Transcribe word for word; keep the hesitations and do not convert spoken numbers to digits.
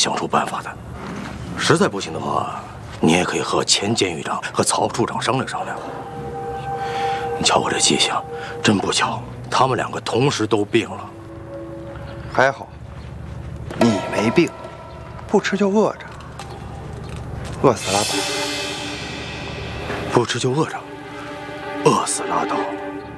想出办法的。实在不行的话，你也可以和钱监狱长和曹处长商量商量。你瞧我这记性，真不巧，他们两个同时都病了。 还好，你没病，不吃就饿着，饿死拉倒。 不吃就饿着，饿死拉倒。